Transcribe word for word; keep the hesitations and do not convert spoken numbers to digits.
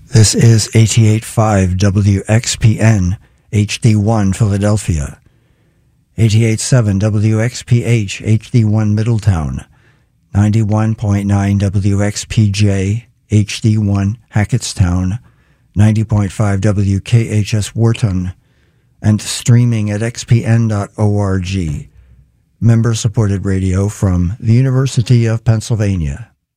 This is eighty-eight point five W X P N, H D one Philadelphia, eighty-eight point seven W X P H, H D one Middletown, ninety-one point nine W X P J, H D one Hackettstown, ninety point five W K H S Wharton, and streaming at x p n dot org. Member-supported radio from the University of Pennsylvania.